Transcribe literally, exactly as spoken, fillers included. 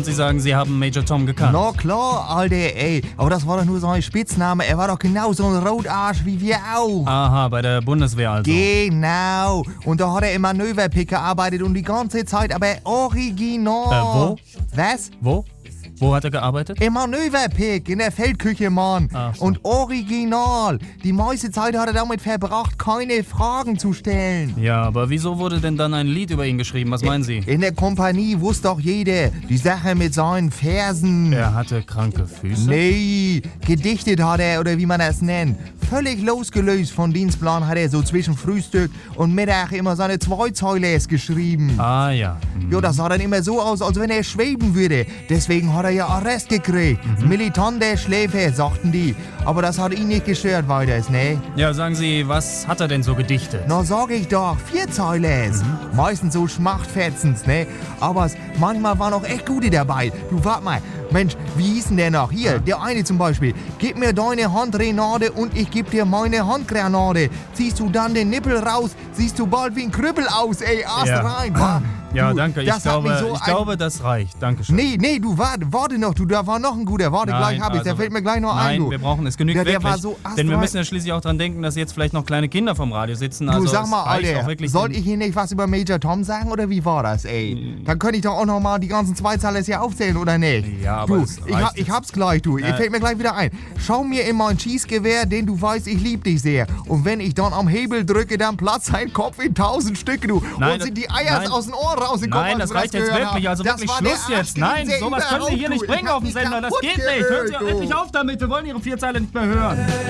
Und Sie sagen, Sie haben Major Tom gekannt? Na klar, Alter, ey. Aber das war doch nur so ein Spitzname. Er war doch genau so ein Rotarsch wie wir auch. Aha, bei der Bundeswehr also. Genau. Und da hat er im Manöverpick gearbeitet und die ganze Zeit aber original. Äh, wo? Was? Wo? Wo hat er gearbeitet? Im Manöverpick, in der Feldküche, Mann. Ach so. Und original. Die meiste Zeit hat er damit verbracht, keine Fragen zu stellen. Ja, aber wieso wurde denn dann ein Lied über ihn geschrieben? Was meinen Sie? In der Kompanie wusste doch jeder die Sache mit seinen Fersen. Er hatte kranke Füße? Nee, gedichtet hat er, oder wie man das nennt. Völlig losgelöst von Dienstplan hat er so zwischen Frühstück und Mittag immer seine Zweizeiles geschrieben. Ah ja. Hm. Jo, das sah dann immer so aus, als wenn er schweben würde. Deswegen hat er ja Arrest gekriegt. Mhm. Militanter Schläfer, sagten die. Aber das hat ihn nicht gestört weiter, ne? Ja, sagen Sie, was hat er denn so gedichtet? Na, sag ich doch, Vierzeiles. Mhm. Meistens so Schmachtfetzens, ne? Aber manchmal waren auch echt gute dabei. Du, wart mal. Mensch, wie hieß denn der noch? Hier, der eine zum Beispiel. Gib mir deine Handgranate und ich geb dir meine Handgranate. Ziehst du dann den Nippel raus, siehst du bald wie ein Krüppel aus, ey, Ast Ja. rein. Wa? Ja, Du, danke. Ich das hat mich glaube, so ich ein- glaube, das reicht. Dankeschön. Nee, nee, du, warte, warte noch, du, da war noch ein guter. Warte, Nein, gleich hab ich, also, der fällt mir gleich noch ein, Nein, du. wir brauchen es. Genügt Ja, der wirklich. war so Denn wir astrein. müssen ja schließlich auch dran denken, dass jetzt vielleicht noch kleine Kinder vom Radio sitzen. Du, Also sag es mal, reicht Alter, auch wirklich soll den- ich hier nicht was über Major Tom sagen, oder wie war das, ey? Dann könnte ich doch auch noch mal die ganzen Zweizeiler hier aufzählen, oder nicht? Ja, aber du, es ich, reicht hab, ich jetzt. hab's gleich, du. Äh. Ihr fällt mir gleich wieder ein. Schau mir in mein Schießgewehr, denn du weißt, ich lieb dich sehr. Und wenn ich dann am Hebel drücke, dann platzt sein Kopf in tausend Stücke, du. Nein, und sind die das- Eier nein. aus den Ohren rausgekommen. Nein, als das wir reicht jetzt gehört wirklich. haben. Also Das wirklich war Schluss der jetzt. Nein, Arschgesicht, sowas der können Sie hier überhaupt, nicht du. bringen Ich hab auf dem mich Sender. Das kaputt geht nicht. Hören Sie gehört, endlich du. auf damit. Wir wollen Ihre Vierzeiler nicht mehr hören.